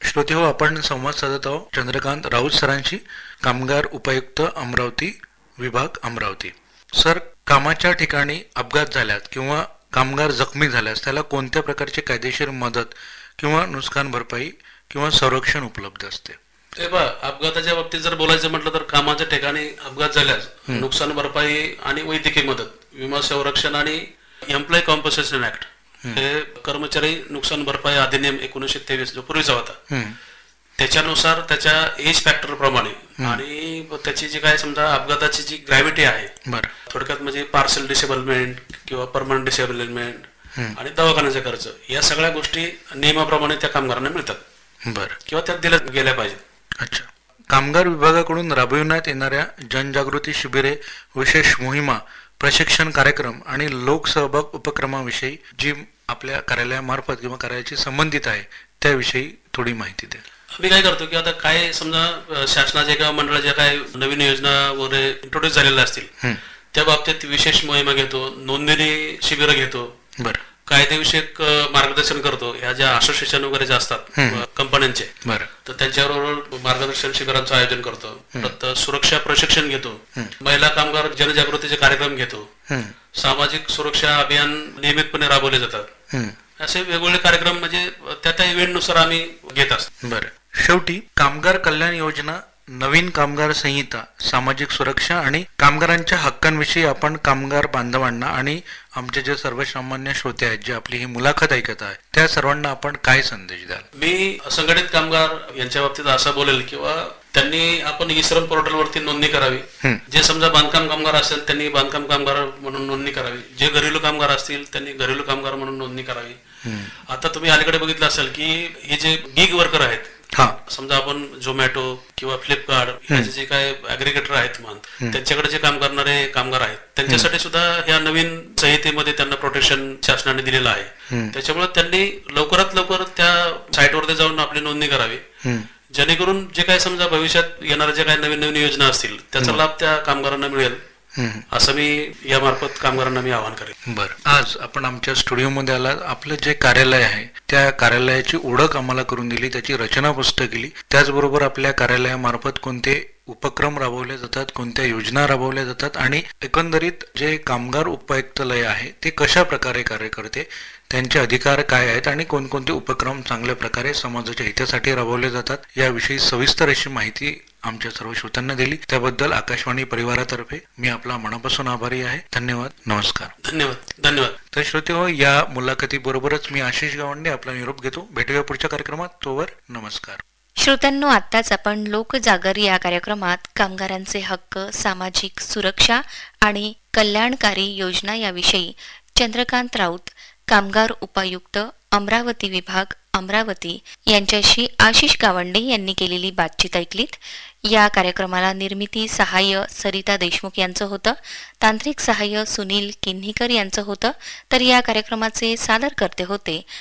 श्रोते हो, आपण संवाद साधत आहोत चंद्रकांत राऊत सरांशी, कामगार उपायुक्त अमरावती विभाग अमरावती. सर, कामाच्या ठिकाणी अपघात झाल्यास किंवा कामगार जखमी झाल्यास त्याला कोणत्या प्रकारची कायदेशीर मदत किंवा नुकसान भरपाई किंवा संरक्षण उपलब्ध असते? ते पहा, अपघाताच्या बाबतीत जर बोलायचं म्हटलं तर कामाच्या ठिकाणी अपघात झाल्यास नुकसान भरपाई आणि वैद्यकीय मदत, विमा संरक्षण आणि एम्प्लॉय कॉम्पन्सेशन ऍक्ट, हे कर्मचारी नुकसान भरपाई अधिनियम 1923 जो पूर्वीचा होता त्याच्यानुसार त्याच्या एज फॅक्टर प्रमाणे आणि त्याची जी काय समजा अपघाताची जी ग्रॅव्हिटी आहे, थोडक्यात म्हणजे पार्सल डिसेबलमेंट किंवा परमनंट डिसेबलमेंट आणि दवाखान्याचा खर्च, या सगळ्या गोष्टी नियमाप्रमाणे त्या कामगारांना मिळतात किंवा त्यात दिल्या गेल्या पाहिजेत. अच्छा. कामगार विभागाकडून राबविण्यात येणाऱ्या जनजागृती शिबिरे, विशेष मोहिमा, प्रशिक्षण कार्यक्रम आणि लोकसहभाग उपक्रमाविषयी जी आपल्या कार्यालयामार्फत किंवा कार्यालयाशी संबंधित आहे त्याविषयी थोडी माहिती द्या. आम्ही काय करतो की आता काय समजा शासनाच्या किंवा मंडळाच्या काय नवीन योजना वगैरे इंट्रोड्यूस झालेल्या असतील त्या बाबतीत विशेष मोहिमा घेतो, नोंदणी शिबिरं घेतो, कायदेविषयक मार्गदर्शन करतो. ह्या ज्या असोसिएशन वगैरे ज्या असतात कंपन्यांचे, तर त्यांच्याबरोबर मार्गदर्शन शिबिरांचं आयोजन करतो. परत सुरक्षा प्रशिक्षण घेतो, महिला कामगार जनजागृतीचे कार्यक्रम घेतो, सामाजिक सुरक्षा अभियान नियमितपणे राबवले जातात. असे वेगवेगळे कार्यक्रम म्हणजे त्या इव्हेंट नुसार आम्ही घेत असतो. शेवटी कामगार कल्याण योजना, नवीन कामगार संहिता, सामाजिक सुरक्षा आणि कामगारांच्या हक्कांविषयी आपण कामगार बांधवांना आणि आमचे जे सर्वसामान्य श्रोते आहेत जे आपली ही मुलाखत ऐकत आहेत त्या सर्वांना आपण काय संदेश द्याल? मी असंघटित कामगार यांच्या बाबतीत असं बोलेल किंवा त्यांनी आपण ई श्रम पोर्टलवरती नोंदणी करावी. जे समजा बांधकाम कामगार असेल त्यांनी बांधकाम कामगार म्हणून नोंदणी करावी. जे घरेलू कामगार असतील त्यांनी घरेलू कामगार म्हणून नोंदणी करावी. आता तुम्ही अलीकडे बघितलं असेल की हे जे गिग वर्कर आहेत, समजा आपण झोमॅटो किंवा फ्लिपकार्ट याचे जे काय ऍग्रिगेटर आहेत त्यांच्याकडे जे काम करणारे कामगार आहेत त्यांच्यासाठी सुद्धा या नवीन संहितेमध्ये त्यांना प्रोटेक्शन शासनाने दिलेलं आहे. त्याच्यामुळे त्यांनी लवकरात लवकर त्या साईटवरती जाऊन आपली नोंदणी करावी, जेणेकरून जे काय समजा भविष्यात येणाऱ्या जे काही नवीन नवीन योजना असतील त्याचा लाभ त्या कामगारांना मिळेल, असं मी यामार्फत कामगारांना मी आवाहन करेन. आज आपण आमच्या स्टुडिओमध्ये आला, आपलं जे कार्यालय आहे त्या कार्यालयाची ओळख आम्हाला करून दिली, त्याची रचना पुस्तक केली, त्याचबरोबर आपल्या कार्यालयामार्फत कोणते उपक्रम राबवले जातात, कोणत्या योजना राबवल्या जातात आणि एकंदरीत जे कामगार उपायुक्तालय आहे ते कशा प्रकारे कार्य करते, त्यांचे अधिकार काय आहेत आणि कोणकोणते उपक्रम चांगल्या प्रकारे समाजाच्या हितासाठी राबवले जातात याविषयी सविस्तर अशी माहिती आमच्या सर्व श्रोत्यांना दिली. त्याबद्दल आकाशवाणी परिवारातर्फे मी आपला मनापासून आभारी आहे. धन्यवाद. नमस्कार. धन्यवाद. तर श्रोते हो, या मुलाखतीबरोबरच मी आशिष गावंडे आपला निरोप घेतो. भेटूया पुढच्या कार्यक्रमात. तोवर नमस्कार. श्रोत्यांनो, आत्ताच आपण लोकजागर या कार्यक्रमात कामगारांचे हक्क, सामाजिक सुरक्षा आणि कल्याणकारी योजना याविषयी चंद्रकांत राऊत, कामगार उपायुक्त अमरावती विभाग अमरावती यांच्याशी आशिष गावंडे यांनी केलेली बातचीत ऐकलीत. या कार्यक्रमाला निर्मिती सहाय्य सरिता देशमुख यांचं होतं, तांत्रिक सहाय्य सुनील किन्हीकर यांचं होतं, तर या कार्यक्रमाचे सादरकर्ते होते